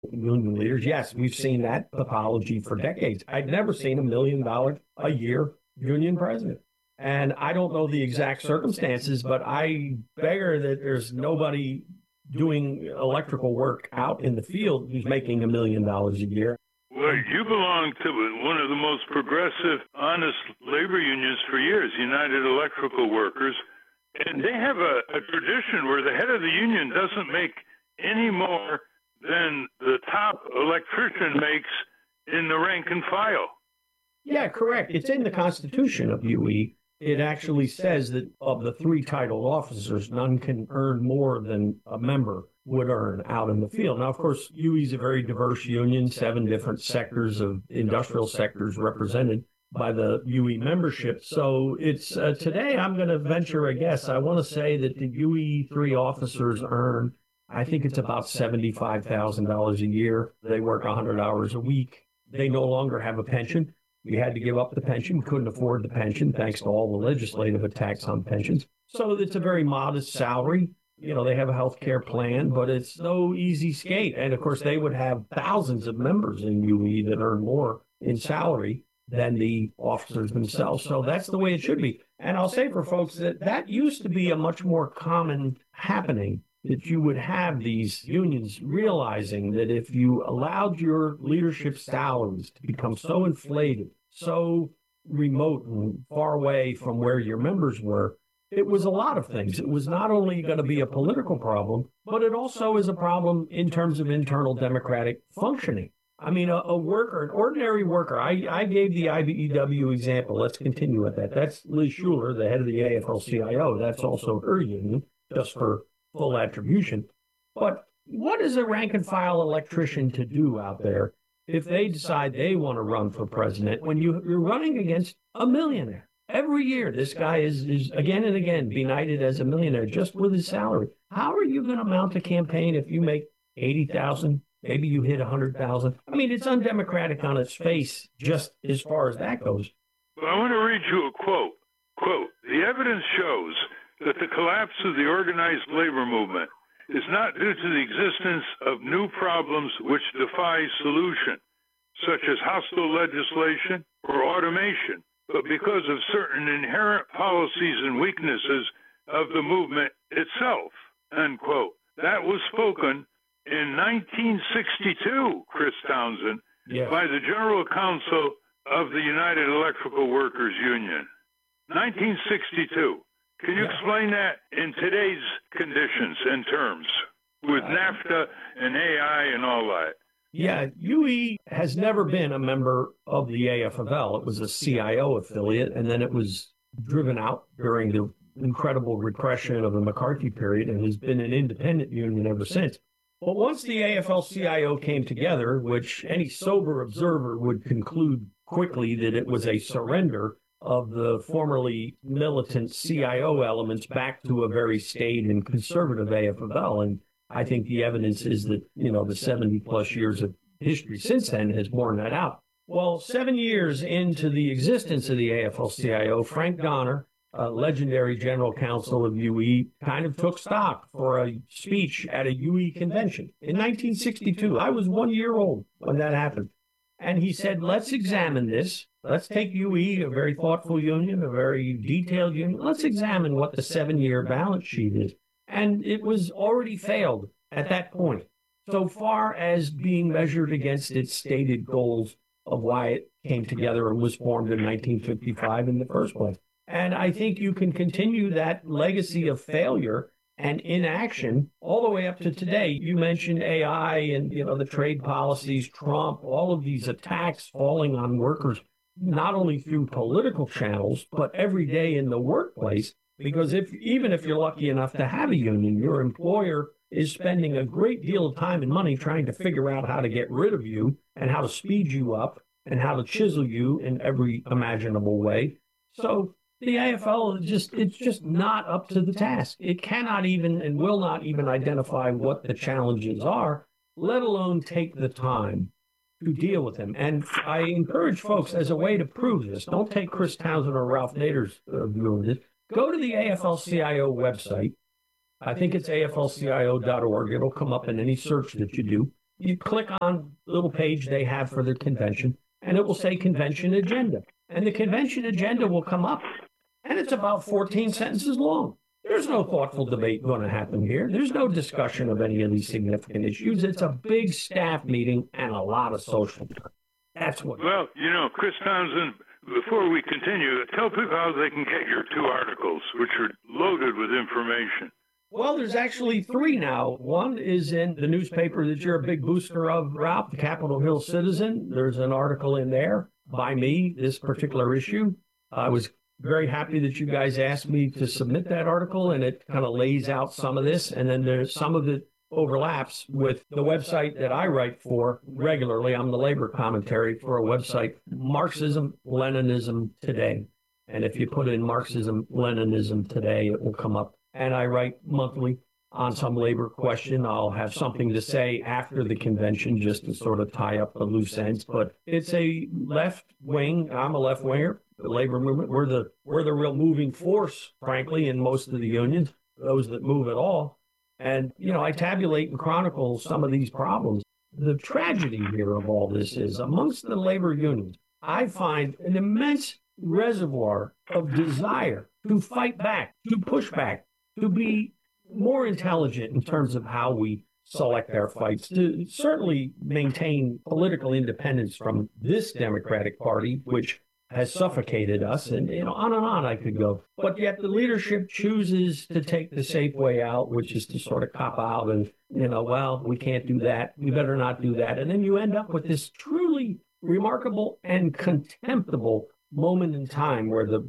union leaders. Yes, we've seen that pathology for decades. I'd never seen $1 million a year union president. And I don't know the exact circumstances, but I beggar that there's nobody doing electrical work out in the field who's making $1 million a year. Well, you belong to one of the most progressive, honest labor unions for years, United Electrical Workers. And they have a tradition where the head of the union doesn't make any more than the top electrician makes in the rank and file. Yeah, correct. It's in the Constitution of UE. It actually says that of the three titled officers, none can earn more than a member would earn out in the field. Now, of course, UE is a very diverse union, 7 different sectors of industrial sectors represented by the UE membership. So it's today I'm going to venture a guess. I want to say that the UE 3 officers earn, I think it's about $75,000 a year. They work 100 hours a week. They no longer have a pension. We had to give up the pension. We couldn't afford the pension thanks to all the legislative attacks on pensions. So it's a very modest salary. You know, they have a health care plan, but it's no easy skate. And of course, they would have thousands of members in UE that earn more in salary than the officers themselves. So that's the way it should be. And I'll say for folks that used to be a much more common happening, that you would have these unions realizing that if you allowed your leadership salaries to become so inflated, so remote and far away from where your members were, it was a lot of things. It was not only going to be a political problem, but it also is a problem in terms of internal democratic functioning. I mean, a worker, an ordinary worker, I gave the IBEW example. Let's continue with that. That's Liz Schuler, the head of the AFL-CIO. That's also her union, just for full attribution. But what is a rank and file electrician to do out there if they decide they want to run for president when you're running against a millionaire? Every year, this guy is again and again benighted as a millionaire just with his salary. How are you going to mount a campaign if you make 80,000? Maybe you hit 100,000. I mean, it's undemocratic on its face, just as far as that goes. Well, I want to read you a quote. Quote, "The evidence shows that the collapse of the organized labor movement is not due to the existence of new problems which defy solution, such as hostile legislation or automation, but because of certain inherent policies and weaknesses of the movement itself." End quote. That was spoken in 1962, Chris Townsend, Yes. by the General Counsel of the United Electrical Workers Union. 1962. Can you explain that in today's conditions and terms with NAFTA and AI and all that? Yeah, UE has never been a member of the AFL. It was a CIO affiliate, and then it was driven out during the incredible repression of the McCarthy period and has been an independent union ever since. But once the AFL-CIO came together, which any sober observer would conclude quickly that it was a surrender of the formerly militant CIO elements back to a very staid and conservative AFL. And I think the evidence is that, you know, the 70 plus years of history since then has borne that out. Well, 7 years into the existence of the AFL-CIO, Frank Donner, a legendary general counsel of UE, kind of took stock for a speech at a UE convention in 1962. I was 1 year old when that happened. And he said, let's examine this. Let's take UE, a very thoughtful union, a very detailed union. Let's examine what the 7-year balance sheet is. And it was already failed at that point, so far as being measured against its stated goals of why it came together and was formed in 1955 in the first place. And I think you can continue that legacy of failure and inaction all the way up to today. You mentioned AI and, you know, the trade policies, Trump, all of these attacks falling on workers, not only through political channels, but every day in the workplace. Because even if you're lucky enough to have a union, your employer is spending a great deal of time and money trying to figure out how to get rid of you and how to speed you up and how to chisel you in every imaginable way. So the AFL it's just not up to the task. It cannot even and will not even identify what the challenges are, let alone take the time to deal with them. And I encourage folks, as a way to prove this, don't take Chris Townsend or Ralph Nader's view of this. Go to the AFL-CIO website. I think it's aflcio.org. It'll come up in any search that you do. you click on the little page they have for the convention, and it will say convention agenda. And the convention agenda will come up, and it's about 14 sentences long. There's no thoughtful debate going to happen here. There's no discussion of any of these significant issues. It's a big staff meeting and a lot of social time. That's what. Well, Chris Townsend, before we continue, tell people how they can get your 2 articles, which are loaded with information. Well, there's actually 3 now. One is in the newspaper that you're a big booster of, Ralph, the Capitol Hill Citizen. There's an article in there by me, this particular issue. I was very happy that you guys asked me to submit that article, and it kind of lays out some of this. And then there's some of it overlaps with the website that I write for regularly. I'm the labor commentary for a website, Marxism, Leninism Today. And if you put in Marxism, Leninism Today, it will come up. And I write monthly on some labor question. I'll have something to say after the convention just to sort of tie up the loose ends. But it's a left wing. I'm a left winger. The labor movement. We're the real moving force, frankly, in most of the unions, those that move at all. And, I tabulate and chronicle some of these problems. The tragedy here of all this is amongst the labor unions, I find an immense reservoir of desire to fight back, to push back, to be more intelligent in terms of how we select our fights, to certainly maintain political independence from this Democratic Party, which has suffocated us, and on I could go. But yet the leadership chooses to take the safe way out, which is to sort of cop out and, well, we can't do that. We better not do that. And then you end up with this truly remarkable and contemptible moment in time where the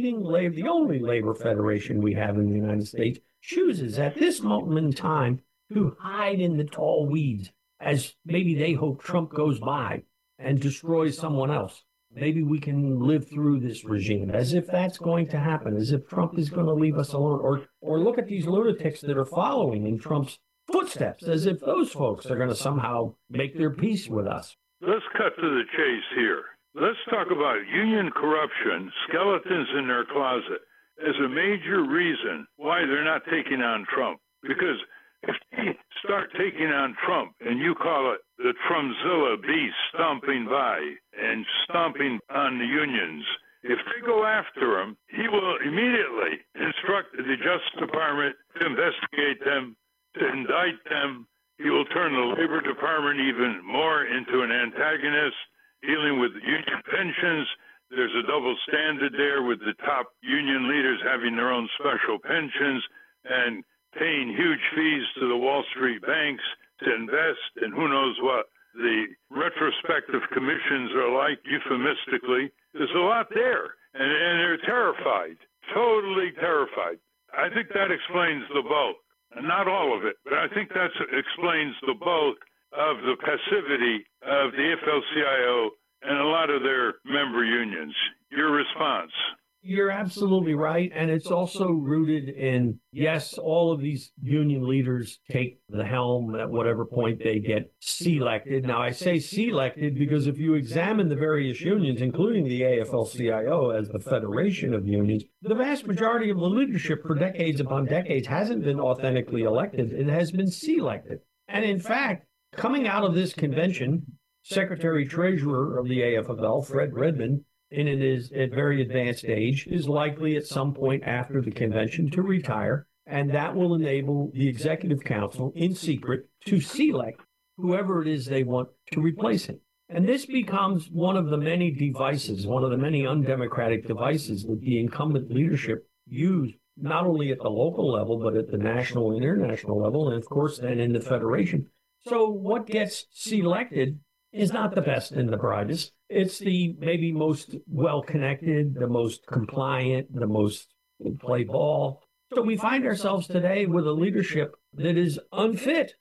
the only labor federation we have in the United States, chooses at this moment in time to hide in the tall weeds as maybe they hope Trump goes by and destroys someone else. Maybe we can live through this regime, as if that's going to happen, as if Trump is going to leave us alone, or look at these lunatics that are following in Trump's footsteps, as if those folks are going to somehow make their peace with us. Let's cut to the chase here. Let's talk about union corruption, skeletons in their closet, as a major reason why they're not taking on Trump. Because if they start taking on Trump, and you call it the Trumpzilla beast stomping by and stomping on the unions, if they go after him, he will immediately instruct the Justice Department to investigate them, to indict them. He will turn the Labor Department even more into an antagonist, dealing with union pensions. There's a double standard there with the top union leaders having their own special pensions and paying huge fees to the Wall Street banks to invest, and who knows what the retrospective commissions are like, euphemistically. There's a lot there, and they're terrified, totally terrified. I think that explains the bulk. Not all of it, but I think that explains the bulk of the passivity of the AFL-CIO and a lot of their member unions. Your response? You're absolutely right. And it's also rooted in, yes, all of these union leaders take the helm at whatever point they get selected. Now, I say selected because if you examine the various unions, including the AFL-CIO as the federation of unions, the vast majority of the leadership for decades upon decades hasn't been authentically elected. It has been selected. And in fact, coming out of this convention, Secretary-Treasurer of the AFL, Fred Redmond, in his at very advanced age, is likely at some point after the convention to retire, and that will enable the Executive Council, in secret, to select whoever it is they want to replace him. And this becomes one of the many devices, one of the many undemocratic devices that the incumbent leadership use, not only at the local level, but at the national and international level, and of course then in the federation. So what gets selected is not the best and the brightest. It's the maybe most well-connected, the most compliant, the most play ball. So we find ourselves today with a leadership that is unfit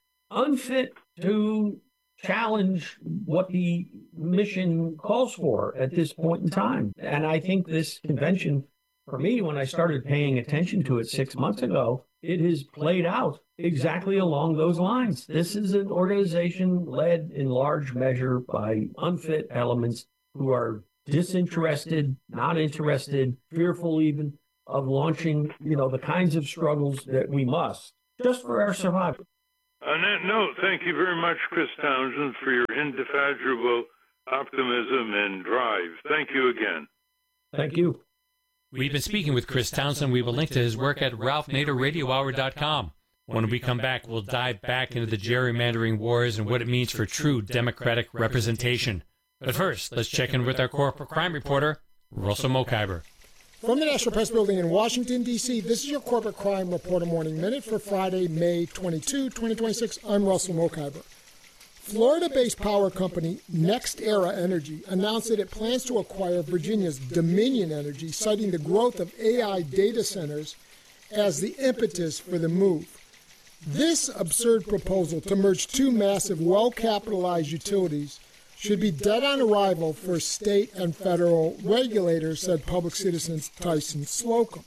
to challenge what the mission calls for at this point in time. And I think this convention, for me, when I started paying attention to it 6 months ago, it has played out exactly along those lines. This is an organization led in large measure by unfit elements who are disinterested, not interested, fearful even of launching, the kinds of struggles that we must just for our survival. On that note, thank you very much, Chris Townsend, for your indefatigable optimism and drive. Thank you again. Thank you. We've been speaking with Chris Townsend. We will link to his work at RalphNaderRadioHour.com. When we come back, we'll dive back into the gerrymandering wars and what it means for true democratic representation. But first, let's check in with our corporate crime reporter, Russell Mokhiber. From the National Press Building in Washington, D.C., this is your Corporate Crime Reporter Morning Minute for Friday, May 22, 2026. I'm Russell Mokhiber. Florida-based power company NextEra Energy announced that it plans to acquire Virginia's Dominion Energy, citing the growth of AI data centers as the impetus for the move. This absurd proposal to merge two massive, well-capitalized utilities should be dead on arrival for state and federal regulators, said Public Citizen's Tyson Slocum.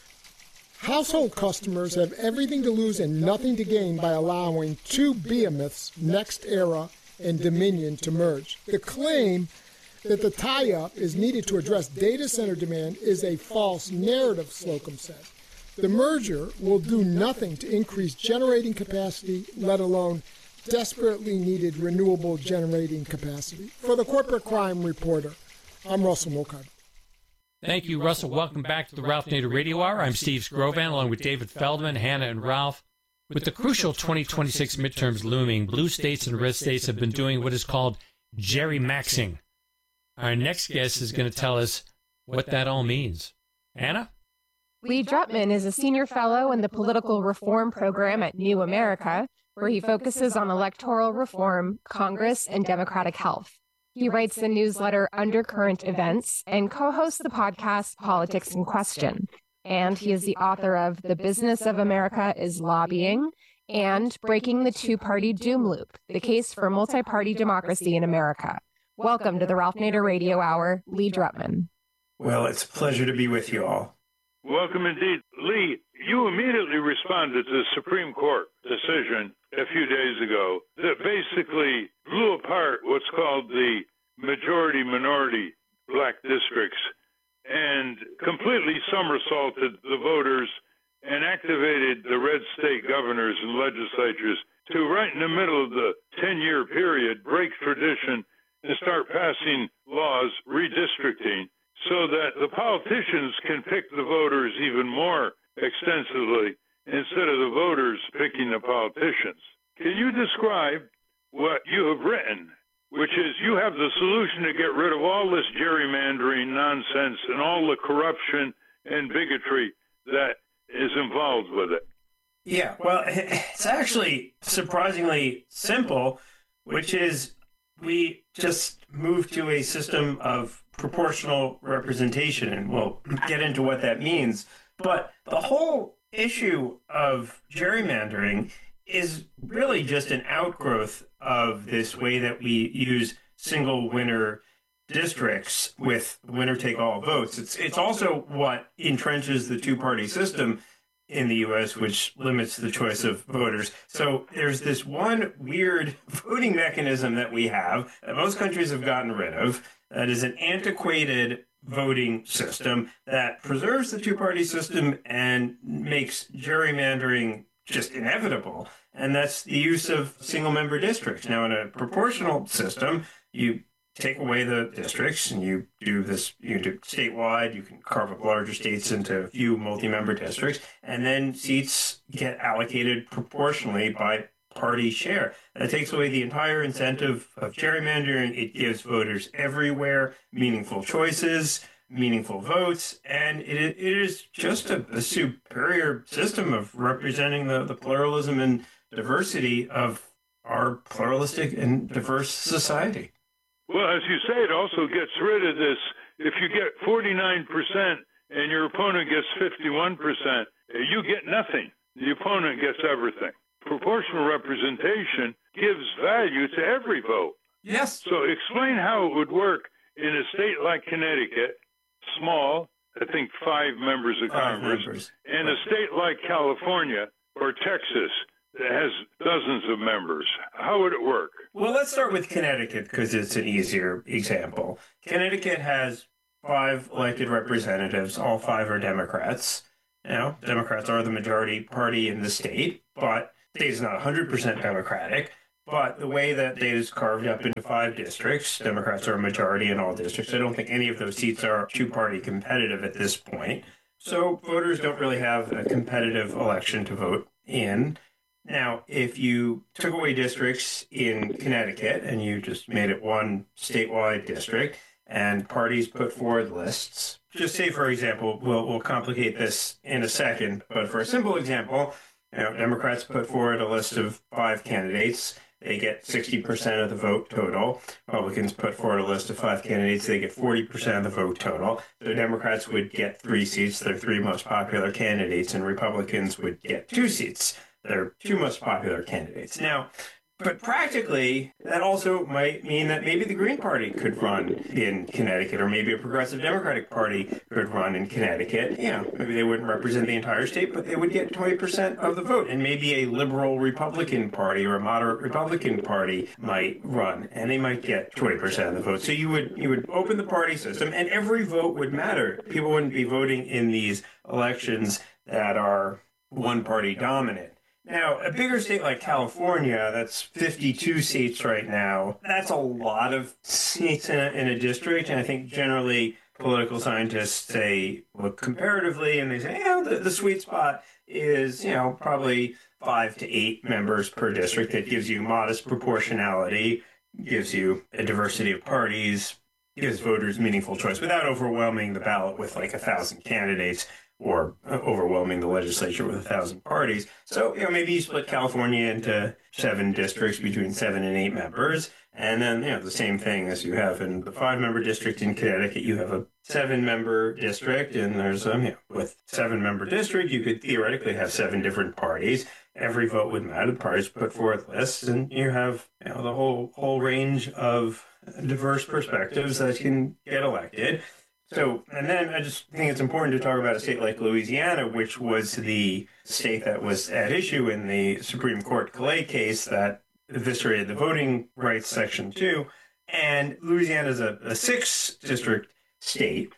Household customers have everything to lose and nothing to gain by allowing two behemoths, NextEra and Dominion, to merge. The claim that the tie-up is needed to address data center demand is a false narrative, Slocum said. The merger will do nothing to increase generating capacity, let alone desperately needed renewable generating capacity. For the Corporate Crime Reporter, I'm Russell Mokhiber. Thank you, Russell. Welcome back to the Ralph Nader Radio Hour. I'm Steve Scrovan, along with David Feldman, Hannah, and Ralph. With the crucial 2026 midterms looming, blue states and red states have been doing what is called gerrymaxing. Our next guest is going to tell us what that all means. Hannah? Lee Drutman is a senior fellow in the Political Reform Program at New America, where he focuses on electoral reform, Congress, and democratic health. He writes the newsletter Undercurrent Events and co-hosts the podcast Politics in Question. And he is the author of The Business of America is Lobbying and Breaking the Two-Party Doom Loop, the case for multi-party democracy in America. Welcome to the Ralph Nader Radio Hour, Lee Drutman. Well, it's a pleasure to be with you all. Welcome indeed. Lee, you immediately responded to the Supreme Court decision a few days ago that basically blew apart what's called the majority-minority black districts and completely somersaulted the voters and activated the red state governors and legislatures to, right in the middle of the 10-year period, break tradition and start passing laws redistricting so that the politicians can pick the voters even more extensively instead of the voters picking the politicians. Can you describe what you have written, which is you have the solution to get rid of all this gerrymandering nonsense and all the corruption and bigotry that is involved with it? Yeah, well, it's actually surprisingly simple, which is we just moved to a system of proportional representation, and we'll get into what that means. But the whole issue of gerrymandering is really just an outgrowth of this way that we use single winner districts with winner-take-all votes. It's also what entrenches the two-party system in the U.S., which limits the choice of voters. So there's this one weird voting mechanism that we have that most countries have gotten rid of that is an antiquated voting system that preserves the two-party system and makes gerrymandering just inevitable. And that's the use of single-member districts. Now, in a proportional system, you take away the districts and you do this, you do statewide, you can carve up larger states into a few multi-member districts, and then seats get allocated proportionally by party share. That takes away the entire incentive of gerrymandering. It gives voters everywhere meaningful choices, meaningful votes, and it is just a superior system of representing the pluralism and diversity of our pluralistic and diverse society. Well, as you say, it also gets rid of this. If you get 49% and your opponent gets 51%, you get nothing. The opponent gets everything. Proportional representation gives value to every vote. Yes. So explain how it would work in a state like Connecticut, small, I think 5 members of Congress, and a state like California or Texas that has dozens of members. How would it work? Well, let's start with Connecticut because it's an easier example. Connecticut has 5 elected representatives. All 5 are Democrats. Now, Democrats are the majority party in the state, but state is not 100% Democratic, but the way that data is carved up into 5 districts, Democrats are a majority in all districts. I don't think any of those seats are two-party competitive at this point. So voters don't really have a competitive election to vote in. Now, if you took away districts in Connecticut and you just made it one statewide district and parties put forward lists, just say, for example, we'll complicate this in a second, but for a simple example, Democrats put forward a list of 5 candidates. They get 60% of the vote total. Republicans put forward a list of 5 candidates. They get 40% of the vote total. So Democrats would get 3 seats, their 3 most popular candidates, and Republicans would get 2 seats, their 2 most popular candidates. Now, but practically, that also might mean that maybe the Green Party could run in Connecticut, or maybe a Progressive Democratic Party could run in Connecticut. Maybe they wouldn't represent the entire state, but they would get 20% of the vote. And maybe a liberal Republican Party or a moderate Republican Party might run, and they might get 20% of the vote. So you would open the party system, and every vote would matter. People wouldn't be voting in these elections that are one-party dominant. Now, a bigger state like California, that's 52 seats right now, that's a lot of seats in a district. And I think generally political scientists say, look comparatively, and they say, the sweet spot is, probably 5 to 8 members per district. That gives you modest proportionality, gives you a diversity of parties, gives voters meaningful choice without overwhelming the ballot with like 1,000 candidates, or overwhelming the legislature with 1,000 parties. So, maybe you split California into 7 districts between 7 and 8 members. And then, the same thing as you have in the 5-member district in Connecticut, you have a 7-member district. And there's, with 7-member district, you could theoretically have 7 different parties. Every vote would matter. The parties put forth lists, and you have, the whole range of diverse perspectives that can get elected. So, and then I just think it's important to talk about a state like Louisiana, which was the state that was at issue in the Supreme Court Calais case that eviscerated the voting rights section 2. And Louisiana is a 6-district state.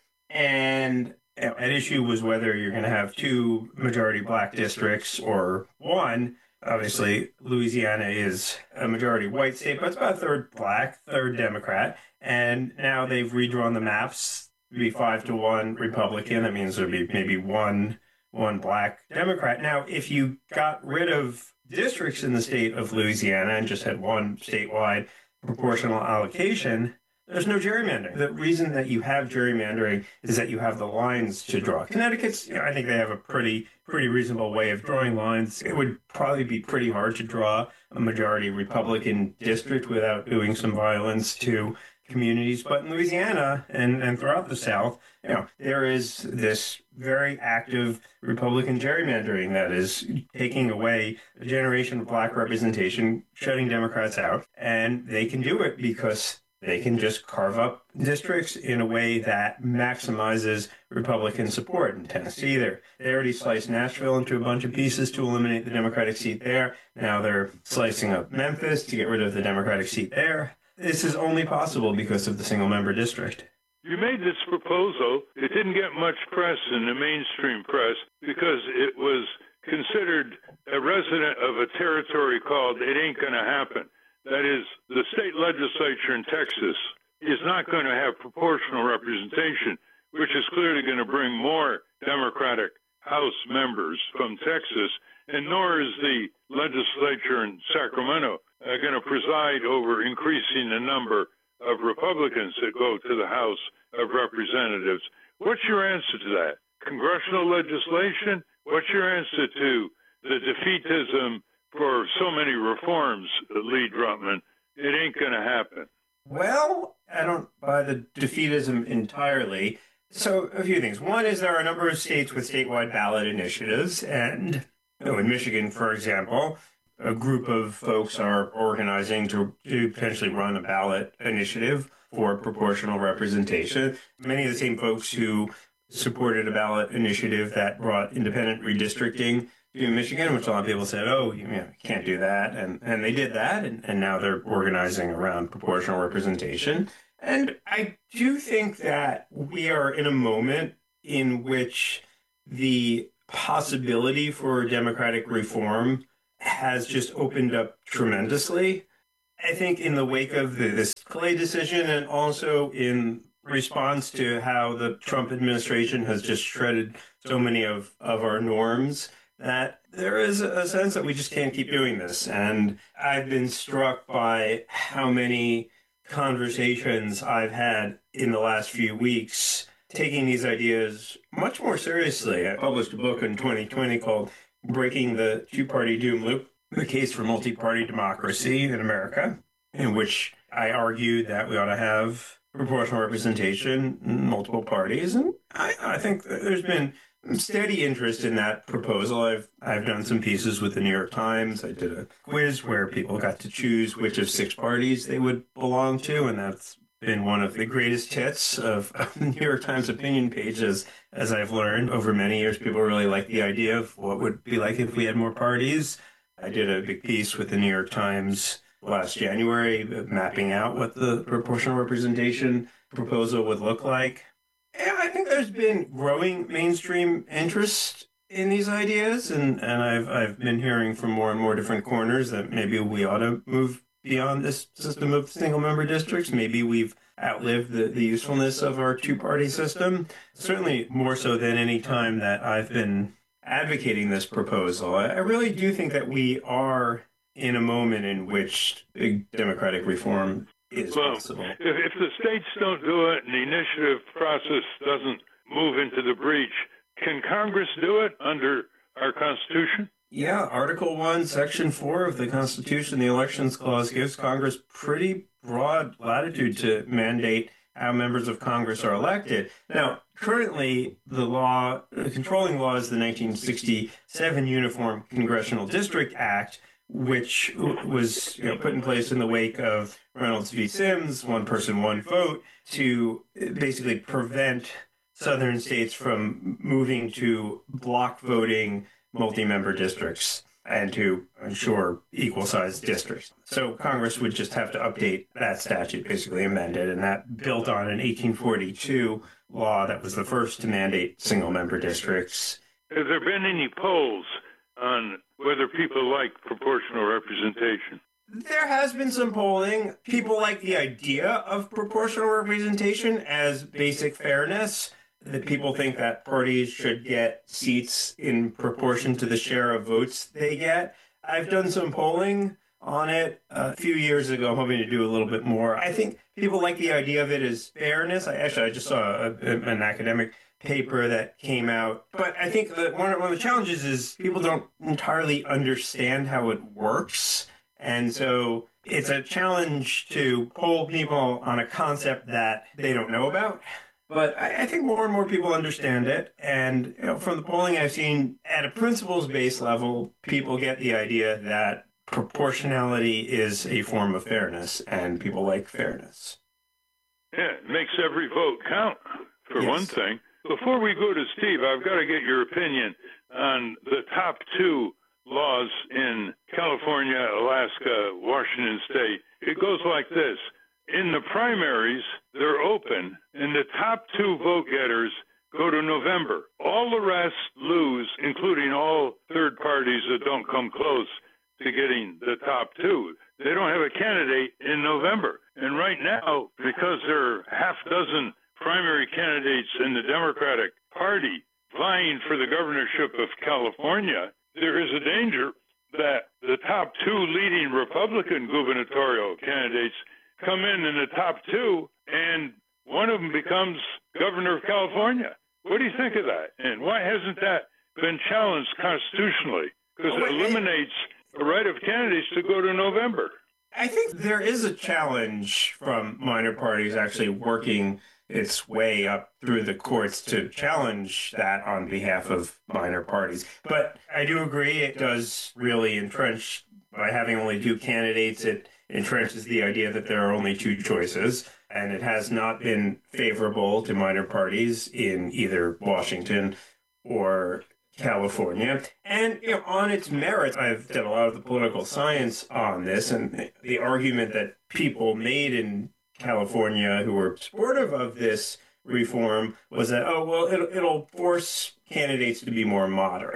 And at issue was whether you're going to have 2 majority black districts or 1. Obviously, Louisiana is a majority white state, but it's about 1/3 black, 1/3 Democrat. And now they've redrawn the maps. It'd be 5-1 Republican. That means there'd be maybe one black Democrat. Now, if you got rid of districts in the state of Louisiana and just had one statewide proportional allocation, there's no gerrymandering. The reason that you have gerrymandering is that you have the lines to draw. Connecticut's, I think they have a pretty reasonable way of drawing lines. It would probably be pretty hard to draw a majority Republican district without doing some violence to communities. But in Louisiana and throughout the South, there is this very active Republican gerrymandering that is taking away a generation of black representation, shutting Democrats out. And they can do it because they can just carve up districts in a way that maximizes Republican support. In Tennessee, they already sliced Nashville into a bunch of pieces to eliminate the Democratic seat there. Now they're slicing up Memphis to get rid of the Democratic seat there. This is only possible because of the single-member district. You made this proposal. It didn't get much press in the mainstream press because it was considered a resident of a territory called It Ain't Gonna Happen. That is, the state legislature in Texas is not going to have proportional representation, which is clearly going to bring more Democratic House members from Texas, and nor is the legislature in Sacramento going to preside over increasing the number of Republicans that go to the House of Representatives. What's your answer to that? Congressional legislation? What's your answer to the defeatism for so many reforms, Lee Drutman? It ain't going to happen. Well, I don't buy the defeatism entirely. So a few things. One is there are a number of states with statewide ballot initiatives. And in Michigan, for example, a group of folks are organizing to potentially run a ballot initiative for proportional representation. Many of the same folks who supported a ballot initiative that brought independent redistricting to Michigan, which a lot of people said, you can't do that. And they did that, and now they're organizing around proportional representation. And I do think that we are in a moment in which the possibility for democratic reform has just opened up tremendously. I think in the wake of this Clay decision, and also in response to how the Trump administration has just shredded so many of our norms, that there is a sense that we just can't keep doing this. And I've been struck by how many conversations I've had in the last few weeks taking these ideas much more seriously. I published a book in 2020 called Breaking the Two-Party Doom Loop, the case for multi-party democracy in America, in which I argued that we ought to have proportional representation in multiple parties. And I think that there's been steady interest in that proposal. I've done some pieces with the New York Times. I did a quiz where people got to choose which of 6 parties they would belong to, and that's been one of the greatest hits of the New York Times opinion pages, as I've learned over many years. People really like the idea of what would be like if we had more parties. I did a big piece with the New York Times last January, mapping out what the proportional representation proposal would look like. And I think there's been growing mainstream interest in these ideas, and I've been hearing from more and more different corners that maybe we ought to move beyond this system of single-member districts. Maybe we've outlived the usefulness of our two-party system, certainly more so than any time that I've been advocating this proposal. I really do think that we are in a moment in which big democratic reform is possible. If the states don't do it and the initiative process doesn't move into the breach, can Congress do it under our Constitution? Yeah, Article 1, Section 4 of the Constitution, the Elections Clause, gives Congress pretty broad latitude to mandate how members of Congress are elected. Now, currently, the controlling law is the 1967 Uniform Congressional District Act, which was put in place in the wake of Reynolds v. Sims, one person, one vote, to basically prevent southern states from moving to block voting multi-member districts and to ensure equal-sized districts. So Congress would just have to update that statute, basically amend it, and that built on an 1842 law that was the first to mandate single-member districts. Have there been any polls on whether people like proportional representation? There has been some polling. People like the idea of proportional representation as basic fairness, that people think that parties should get seats in proportion to the share of votes they get. I've done some polling on it a few years ago. I'm hoping to do a little bit more. I think people like the idea of it as fairness. I just saw an academic paper that came out. But I think that one of the challenges is people don't entirely understand how it works. And so it's a challenge to poll people on a concept that they don't know about. But I think more and more people understand it. And from the polling I've seen, at a principles-based level, people get the idea that proportionality is a form of fairness, and people like fairness. Yeah, it makes every vote count, for one thing. Before we go to Steve, I've got to get your opinion on the top 2 laws in California, Alaska, Washington State. It goes like this. In the primaries, they're open, and the top 2 vote getters go to November. All the rest lose, including all third parties that don't come close to getting the top 2. They don't have a candidate in November. And right now, because there are half dozen primary candidates in the Democratic Party vying for the governorship of California, there is a danger that the top 2 leading Republican gubernatorial candidates come in the top 2, and one of them becomes governor of California. What do you think of that? And why hasn't that been challenged constitutionally? Because it eliminates the right of candidates to go to November. I think there is a challenge from minor parties actually working its way up through the courts to challenge that on behalf of minor parties. But I do agree it does really entrench, by having only 2 candidates, it entrenches the idea that there are only 2 choices, and it has not been favorable to minor parties in either Washington or California. And on its merits, I've done a lot of the political science on this, and the argument that people made in California who were supportive of this reform was that, it'll force candidates to be more moderate.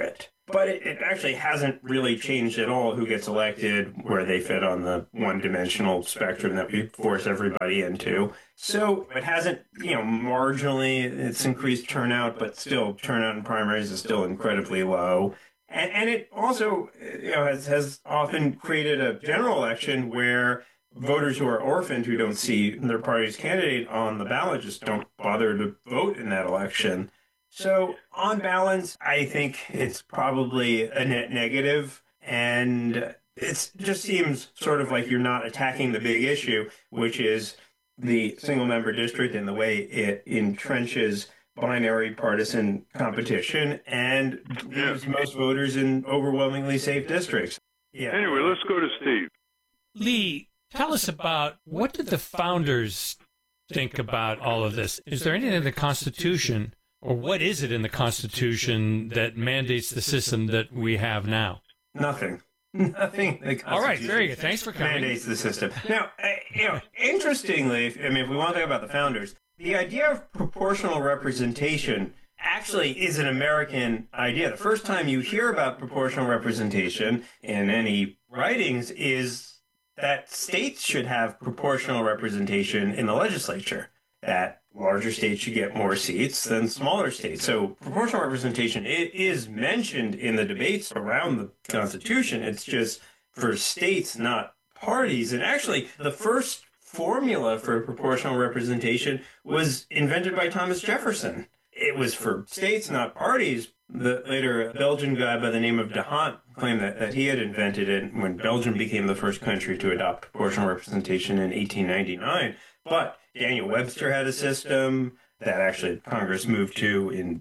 But it actually hasn't really changed at all who gets elected, where they fit on the one-dimensional spectrum that we force everybody into. So it hasn't, marginally, it's increased turnout, but still turnout in primaries is still incredibly low. And it also, has often created a general election where voters who are orphaned, who don't see their party's candidate on the ballot, just don't bother to vote in that election. So on balance, I think it's probably a net negative, and it just seems sort of like you're not attacking the big issue, which is the single-member district and the way it entrenches binary partisan competition and leaves most voters in overwhelmingly safe districts. Yeah. Anyway, let's go to Steve. Lee, tell us about, what did the founders think about all of this? Is there anything in the Constitution, or what is it in the Constitution that mandates the system that we have now? Nothing. Nothing. All right, very good. Thanks for coming. Mandates the system. Now, interestingly, if we want to talk about the founders, the idea of proportional representation actually is an American idea. The first time you hear about proportional representation in any writings is that states should have proportional representation in the legislature, that larger states should get more seats than smaller states. So proportional representation, it is mentioned in the debates around the Constitution. It's just for states, not parties. And actually, the first formula for proportional representation was invented by Thomas Jefferson. It was for states, not parties. Later, a Belgian guy by the name of D'Hondt claimed that he had invented it when Belgium became the first country to adopt proportional representation in 1899. But Daniel Webster had a system that actually Congress moved to in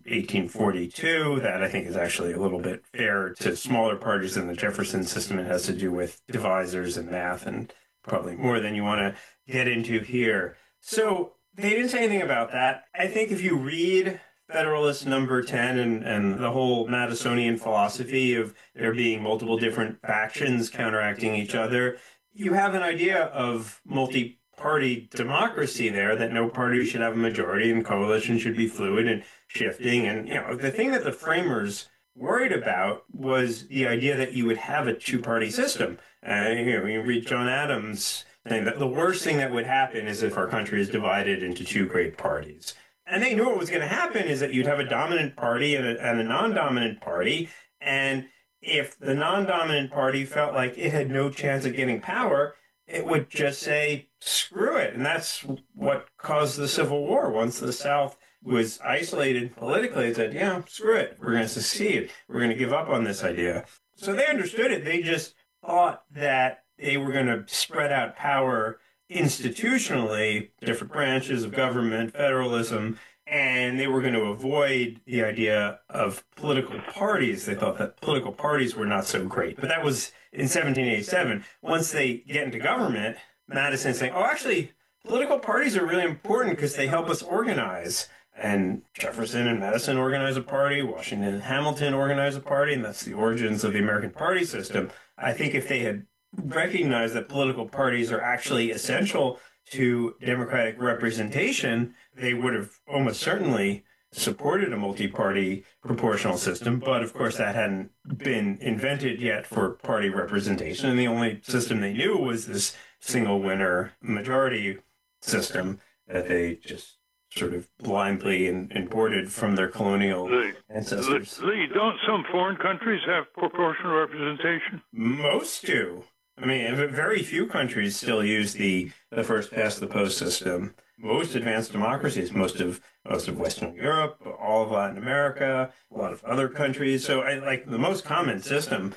1842 that I think is actually a little bit fair to smaller parties than the Jefferson system. It has to do with divisors and math and probably more than you want to get into here. So they didn't say anything about that. I think if you read Federalist Number 10 and the whole Madisonian philosophy of there being multiple different factions counteracting each other, you have an idea of multi-party democracy there, that no party should have a majority and coalition should be fluid and shifting. And, the thing that the framers worried about was the idea that you would have a two-party system. You read John Adams saying that the worst thing that would happen is if our country is divided into two great parties. And they knew what was going to happen is that you'd have a dominant party and a non-dominant party. And if the non-dominant party felt like it had no chance of getting power, it would just say, screw it. And that's what caused the Civil War. Once the South was isolated politically, it said, yeah, screw it. We're going to secede. We're going to give up on this idea. So they understood it. They just thought that they were going to spread out power institutionally, different branches of government, federalism, and they were going to avoid the idea of political parties. They thought that political parties were not so great. But that was in 1787. Once they get into government, Madison's saying, oh, actually, political parties are really important because they help us organize. And Jefferson and Madison organized a party, Washington and Hamilton organized a party, and that's the origins of the American party system. I think if they had recognized that political parties are actually essential to democratic representation, they would have almost certainly supported a multi-party proportional system. But of course, that hadn't been invented yet for party representation. And the only system they knew was this single winner majority system that they just sort of blindly imported from their colonial ancestors. Lee, don't some foreign countries have proportional representation? Most do. I mean, very few countries still use the first past the post system. Most advanced democracies, most of Western Europe, all of Latin America, a lot of other countries. So, the most common system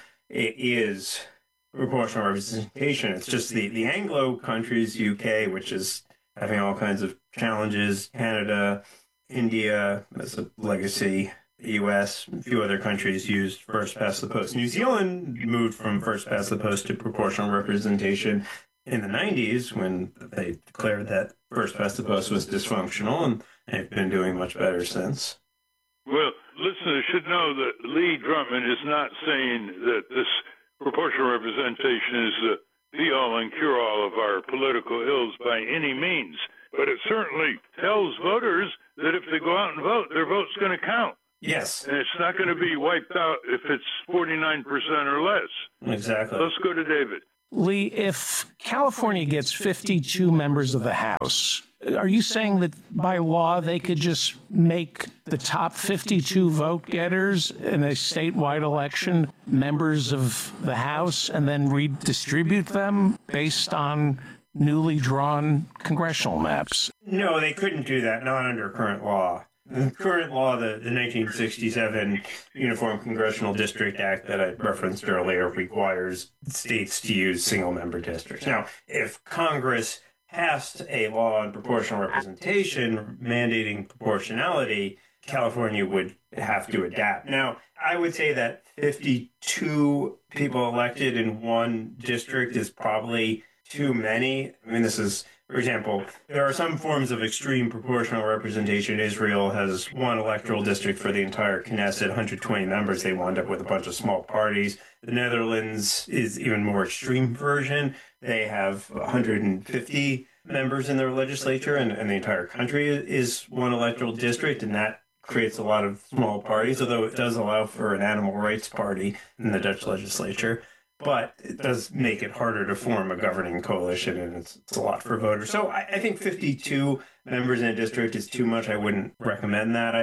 is proportional representation. It's just the Anglo countries, UK, which is having all kinds of challenges. Canada, India, as a legacy. The U.S., a few other countries used first past the post. New Zealand moved from first past the post to proportional representation in the 90s when they declared that first past the post was dysfunctional, and they've been doing much better since. Well, listeners should know that Lee Drutman is not saying that this proportional representation is the be-all and cure-all of our political ills by any means, but it certainly tells voters that if they go out and vote, their vote's going to count. Yes. And it's not going to be wiped out if it's 49% or less. Exactly. Let's go to David. Lee, if California gets 52 members of the House, are you saying that by law they could just make the top 52 vote getters in a statewide election members of the House and then redistribute them based on newly drawn congressional maps? No, they couldn't do that, not under current law. The current law, the 1967 Uniform Congressional District Act that I referenced earlier, requires states to use single-member districts. Now, if Congress passed a law on proportional representation mandating proportionality, California would have to adapt. Now, I would say that 52 people elected in one district is probably too many. I mean, this is, for example, there are some forms of extreme proportional representation. Israel has one electoral district for the entire Knesset, 120 members. They wound up with a bunch of small parties. The Netherlands is even more extreme version. They have 150 members in their legislature, and the entire country is one electoral district, and that creates a lot of small parties, although it does allow for an animal rights party in the Dutch legislature. But it does make it harder to form a governing coalition, and it's a lot for voters. So I think 52 members in a district is too much. I wouldn't recommend that.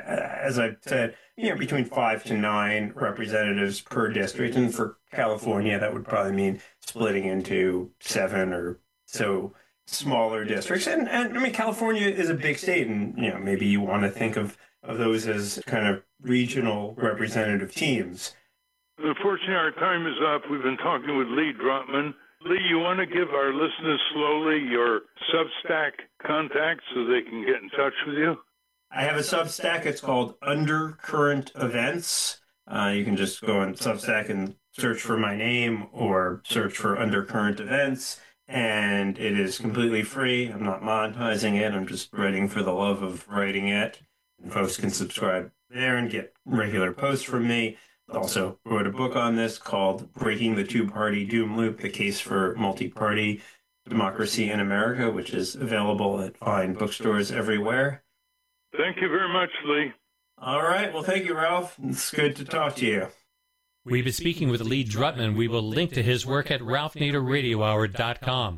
As I've said, between 5 to 9 representatives per district, and for California, that would probably mean splitting into 7 or so smaller districts. And I mean, California is a big state, and maybe you want to think of those as kind of regional representative teams. Unfortunately, our time is up. We've been talking with Lee Drutman. Lee, you want to give our listeners slowly your Substack contact so they can get in touch with you? I have a Substack. It's called Undercurrent Events. You can just go on Substack and search for my name or search for Undercurrent Events, and it is completely free. I'm not monetizing it. I'm just writing for the love of writing it. And folks can subscribe there and get regular posts from me. Also wrote a book on this called Breaking the Two-Party Doom Loop, The Case for Multi-Party Democracy in America, which is available at fine bookstores everywhere. Thank you very much, Lee. All right. Well, thank you, Ralph. It's good to talk to you. We've been speaking with Lee Drutman. We will link to his work at RalphNaderRadioHour.com.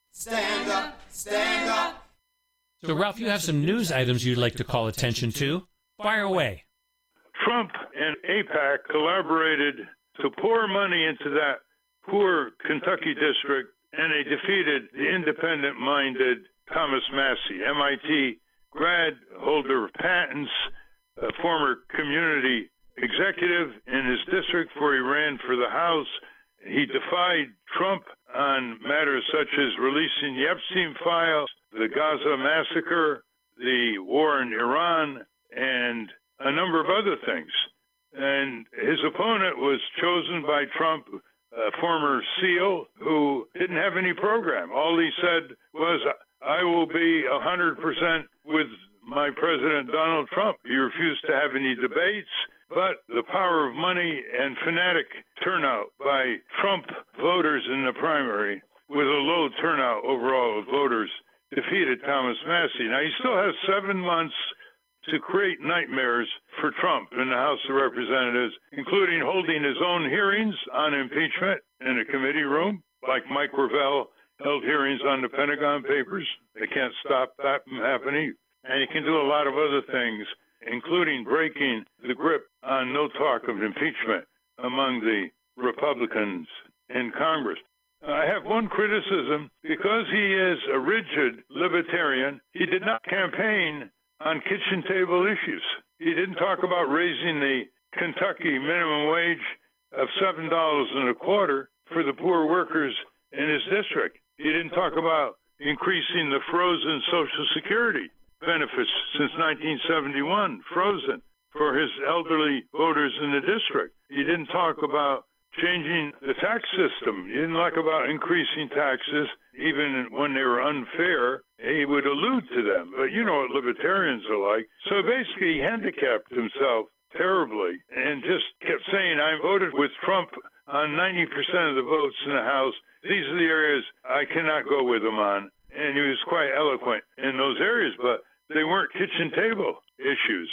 Stand up, stand up. So, Ralph, you have some news items you'd like to call attention to. Fire away. Trump and AIPAC collaborated to pour money into that poor Kentucky district, and they defeated the independent-minded Thomas Massie, MIT grad, holder of patents, a former community executive in his district before he ran for the House. He defied Trump on matters such as releasing the Epstein files, the Gaza massacre, the war in Iran, and a number of other things. And his opponent was chosen by Trump, a former SEAL who didn't have any program. All he said was, I will be 100% with my President Donald Trump. He refused to have any debates, but the power of money and fanatic turnout by Trump voters in the primary, with a low turnout overall of voters, defeated Thomas Massie. Now, he still has 7 months to create nightmares for Trump in the House of Representatives, including holding his own hearings on impeachment in a committee room, like Mike Gravel held hearings on the Pentagon Papers. They can't stop that from happening. And he can do a lot of other things, including breaking the grip on no talk of impeachment among the Republicans in Congress. I have one criticism. Because he is a rigid libertarian, he did not campaign on kitchen table issues. He didn't talk about raising the Kentucky minimum wage of $7.25 for the poor workers in his district. He didn't talk about increasing the frozen Social Security benefits since 1971, frozen, for his elderly voters in the district. He didn't talk about changing the tax system. He didn't talk about increasing taxes, even when they were unfair. He would allude to them, but you know what libertarians are like. So basically, he handicapped himself terribly and just kept saying, I voted with Trump on 90% of the votes in the House. These are the areas I cannot go with him on. And he was quite eloquent in those areas, but they weren't kitchen table issues.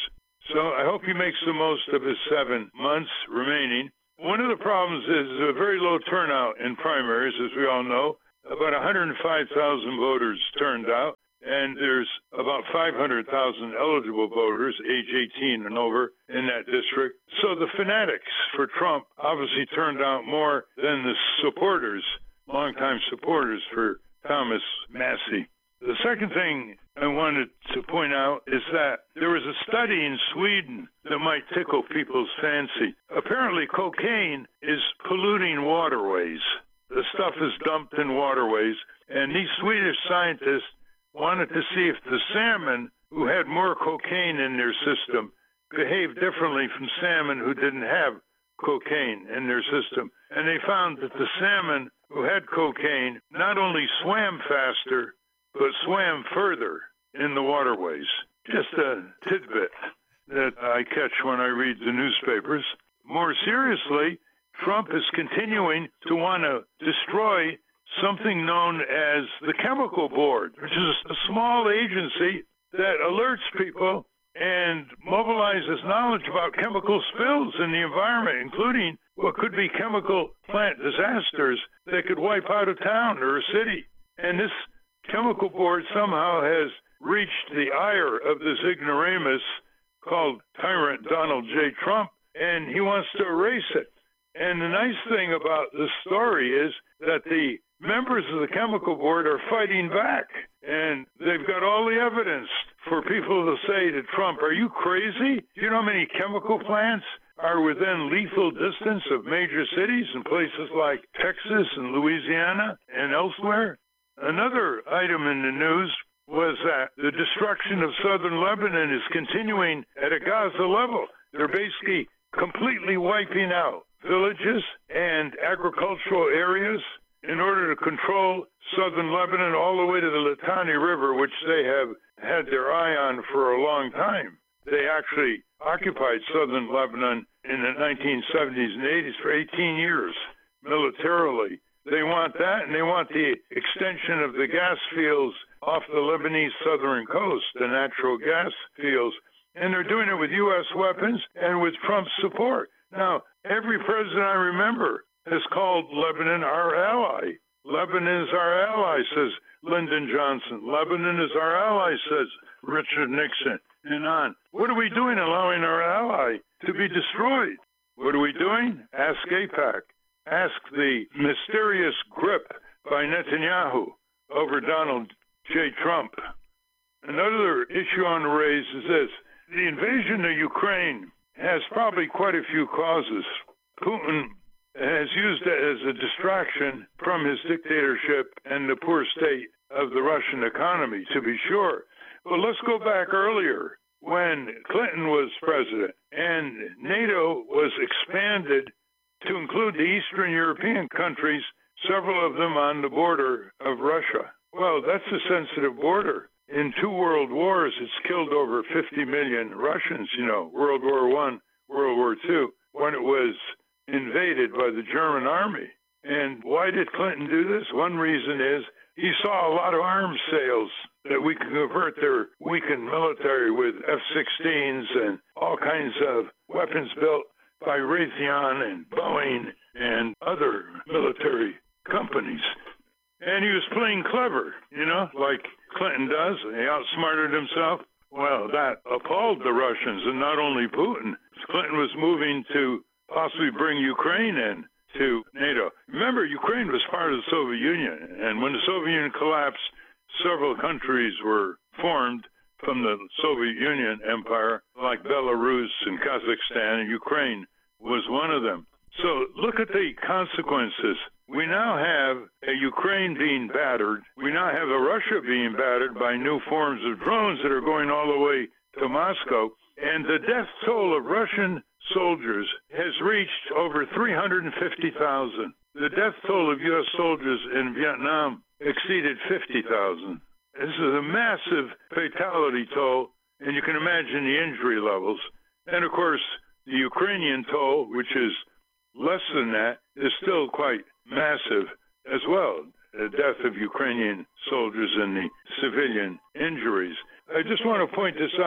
So I hope he makes the most of his 7 months remaining. One of the problems is a very low turnout in primaries, as we all know. About 105,000 voters turned out, and there's about 500,000 eligible voters, age 18 and over, in that district. So the fanatics for Trump obviously turned out more than the supporters, longtime supporters for Thomas Massie. The second thing I wanted to point out is that there was a study in Sweden that might tickle people's fancy. Apparently, cocaine is polluting waterways. The stuff is dumped in waterways, and these Swedish scientists wanted to see if the salmon who had more cocaine in their system behaved differently from salmon who didn't have cocaine in their system. And they found that the salmon who had cocaine not only swam faster, but swam further in the waterways. Just a tidbit that I catch when I read the newspapers. More seriously, Trump is continuing to want to destroy something known as the Chemical Board, which is a small agency that alerts people and mobilizes knowledge about chemical spills in the environment, including what could be chemical plant disasters that could wipe out a town or a city. And this Chemical Board somehow has reached the ire of this ignoramus called Tyrant Donald J. Trump, and he wants to erase it. And the nice thing about this story is that the members of the Chemical Board are fighting back, and they've got all the evidence for people to say to Trump, are you crazy? Do you know how many chemical plants are within lethal distance of major cities in places like Texas and Louisiana and elsewhere? Another item in the news was that the destruction of southern Lebanon is continuing at a Gaza level. They're basically completely wiping out villages and agricultural areas in order to control southern Lebanon all the way to the Litani River, which they have had their eye on for a long time. They actually occupied southern Lebanon in the 1970s and 80s for 18 years militarily. They want that, and they want the extension of the gas fields off the Lebanese southern coast, the natural gas fields. And they're doing it with U.S. weapons and with Trump's support. Now, every president I remember has called Lebanon our ally. Lebanon is our ally, says Lyndon Johnson. Lebanon is our ally, says Richard Nixon, and on. What are we doing allowing our ally to be destroyed? What are we doing? Ask AIPAC. Ask the mysterious grip by Netanyahu over Donald J. Trump. Another issue on the raise is this. The invasion of Ukraine has probably quite a few causes. Putin has used it as a distraction from his dictatorship and the poor state of the Russian economy, to be sure. But let's go back earlier when Clinton was president and NATO was expanded to include the Eastern European countries, several of them on the border of Russia. Well, that's a sensitive border. In 2 world wars, it's killed over 50 million Russians, World War I, World War II, when it was invaded by the German army. And why did Clinton do this? One reason is he saw a lot of arms sales that we could convert their weakened military with F-16s and all kinds of weapons built by Raytheon and Boeing and other military companies. And he was playing clever, like Clinton does. He outsmarted himself. Well, that appalled the Russians, and not only Putin. Clinton was moving to possibly bring Ukraine in to NATO. Remember, Ukraine was part of the Soviet Union, and when the Soviet Union collapsed, several countries were formed from the Soviet Union empire, like Belarus and Kazakhstan, and Ukraine was one of them. So look at the consequences. We now have a Ukraine being battered. We now have a Russia being battered by new forms of drones that are going all the way to Moscow. And the death toll of Russian soldiers has reached over 350,000. The death toll of U.S. soldiers in Vietnam exceeded 50,000. This is a massive fatality toll, and you can imagine the injury levels. And, of course, the Ukrainian toll, which is less than that, is still quite massive as well. The death of Ukrainian soldiers and the civilian injuries. I just want to point this out.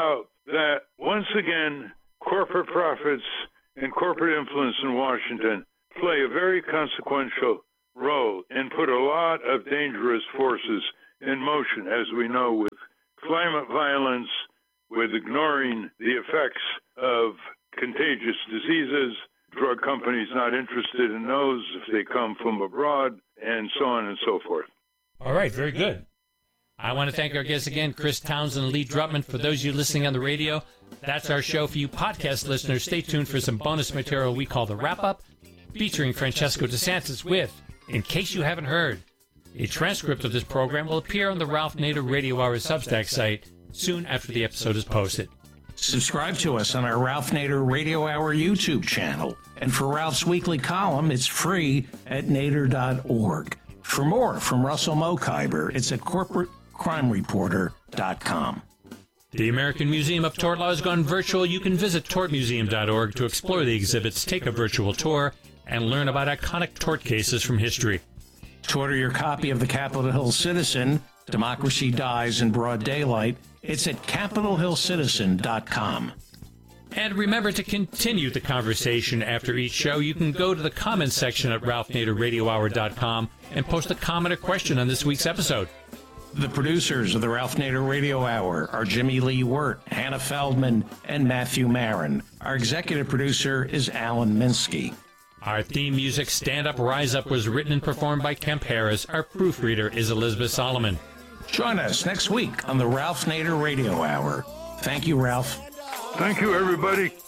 that, once again, corporate profits and corporate influence in Washington play a very consequential role and put a lot of dangerous forces in motion, as we know, with climate violence, with ignoring the effects of contagious diseases, drug companies not interested in those if they come from abroad, and so on and so forth. All right, very good. I want to thank our guests again, Chris Townsend and Lee Drutman. For those of you listening on the radio, that's our show. For you podcast listeners, stay tuned for some bonus material we call the Wrap-Up, featuring Francesco DeSantis with, in case you haven't heard, a transcript of this program will appear on the Ralph Nader Radio Hour Substack site soon after the episode is posted. Subscribe to us on our Ralph Nader Radio Hour YouTube channel. And for Ralph's weekly column, it's free at nader.org. For more from Russell Mokhiber, it's at corporatecrimereporter.com. The American Museum of Tort Law has gone virtual. You can visit tortmuseum.org to explore the exhibits, take a virtual tour, and learn about iconic tort cases from history. To order your copy of the Capitol Hill Citizen, Democracy Dies in Broad Daylight, it's at capitolhillcitizen.com. And remember to continue the conversation after each show. You can go to the comments section at ralphnaderradiohour.com and post a comment or question on this week's episode. The producers of the Ralph Nader Radio Hour are Jimmy Lee Wirt, Hannah Feldman, and Matthew Marin. Our executive producer is Alan Minsky. Our theme music, Stand Up, Rise Up, was written and performed by Kemp Harris. Our proofreader is Elizabeth Solomon. Join us next week on the Ralph Nader Radio Hour. Thank you, Ralph. Thank you, everybody.